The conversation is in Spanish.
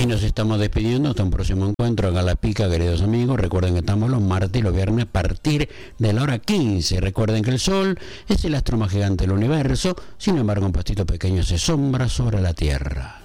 Y nos estamos despidiendo hasta un próximo encuentro acá en La Pica, queridos amigos. Recuerden que estamos los martes y los viernes a partir de la hora 15. Recuerden que el Sol es el astro más gigante del universo, sin embargo un pastito pequeño se sombra sobre la Tierra.